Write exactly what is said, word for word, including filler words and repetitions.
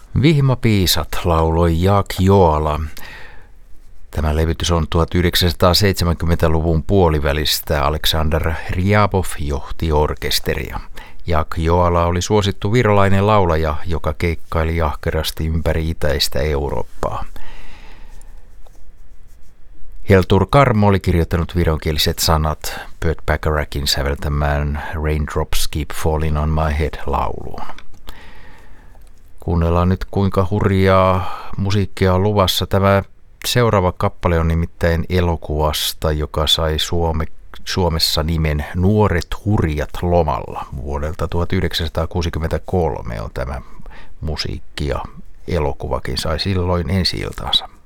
Vihmapiisat lauloi Jaak Joala. Tämä levytys on tuhatyhdeksänsataaseitsemänkymmentäluvun puolivälistä. Alexander Ryabov johti orkesteria. Jaak Joala oli suosittu virolainen laulaja, joka keikkaili ahkerasti ympäri itäistä Eurooppaa. Heltur Karmo oli kirjoittanut vironkieliset sanat Burt Bacharachin säveltämään Raindrops Keep Falling on My Head -lauluun. Kuunnellaan nyt, kuinka hurjaa musiikkia on luvassa. Tämä seuraava kappale on nimittäin elokuvasta, joka sai Suome, Suomessa nimen Nuoret hurjat lomalla. Vuodelta tuhatyhdeksänsataakuusikymmentäkolme on tämä musiikki ja elokuvakin sai silloin ensi-iltansa.